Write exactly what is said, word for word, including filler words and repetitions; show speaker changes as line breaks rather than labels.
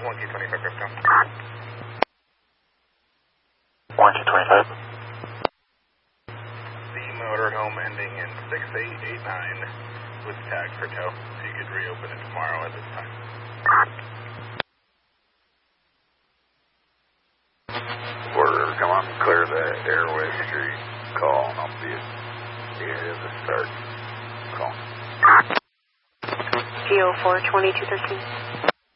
one two twenty-five Crypto.
one two twenty-five.
The motorhome ending in six eight eight nine was tagged for tow, so you could reopen it tomorrow at this time.
Order, come on, clear the Airway Street call, and I'll be at the area of the start call.
G O four twenty-two thirteen.